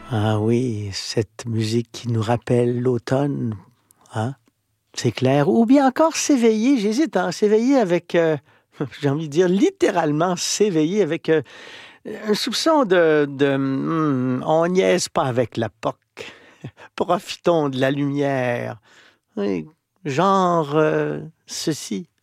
Ah oui, cette musique qui nous rappelle l'automne, hein, c'est clair. Ou bien encore s'éveiller, j'hésite, hein, s'éveiller avec, j'ai envie de dire littéralement s'éveiller avec, un soupçon on niaise pas avec la POC. Profitons de la lumière. Oui, genre, ceci.